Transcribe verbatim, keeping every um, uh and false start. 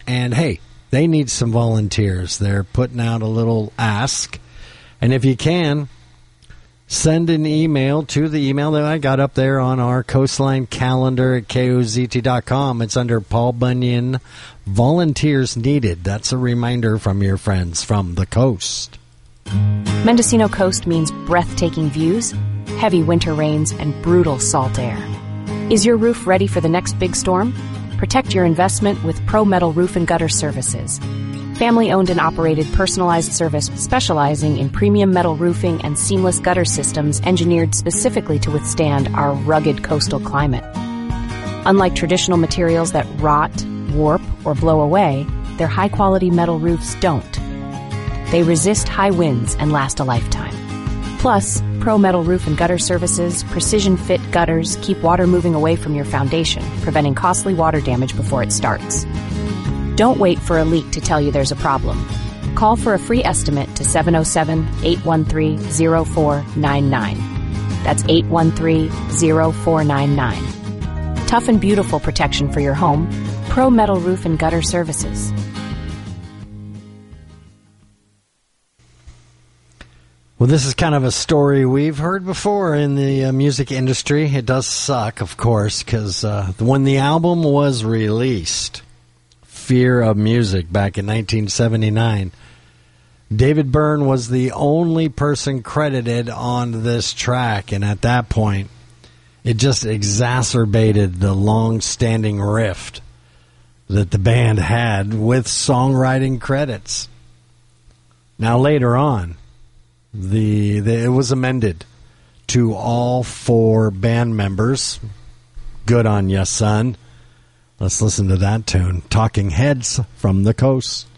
And, hey, they need some volunteers. They're putting out a little ask. And if you can, send an email to the email that I got up there on our Coastline calendar at K O Z T dot com. It's under Paul Bunyan Volunteers Needed. That's a reminder from your friends from the coast. Mendocino Coast means breathtaking views, heavy winter rains, and brutal salt air. Is your roof ready for the next big storm? Protect your investment with Pro Metal Roof and Gutter Services. Family-owned and operated personalized service specializing in premium metal roofing and seamless gutter systems engineered specifically to withstand our rugged coastal climate. Unlike traditional materials that rot, warp, or blow away, their high-quality metal roofs don't. They resist high winds and last a lifetime. Plus, Pro Metal Roof and Gutter Services precision-fit gutters keep water moving away from your foundation, preventing costly water damage before it starts. Don't wait for a leak to tell you there's a problem. Call for a free estimate to seven oh seven, eight one three, oh four nine nine. That's eight one three, oh four nine nine. Tough and beautiful protection for your home. Pro Metal Roof and Gutter Services. Well, this is kind of a story we've heard before in the uh, music industry. It does suck, of course, because uh, when the album was released, Fear of Music, back in nineteen seventy-nine, David Byrne was the only person credited on this track, and at that point, it just exacerbated the long-standing rift that the band had with songwriting credits. Now, later on, The, the it was amended to all four band members. Good on ya, son. Let's listen to that tune. Talking Heads from the Coast.